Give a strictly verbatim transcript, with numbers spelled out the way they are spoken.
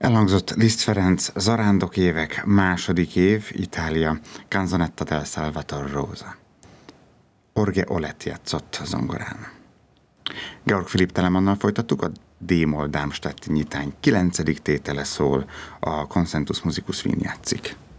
Elhangzott Liszt Ferenc, Zarándok évek, második év, Itália, Canzonetta del Salvator Rosa. Jorge Olet játszott zongorán. Georg Philipp Telemannal folytattuk, a D-moll Darmstadti nyitány kilencedik tétele szól, a Concentus Musicus Wien játszik.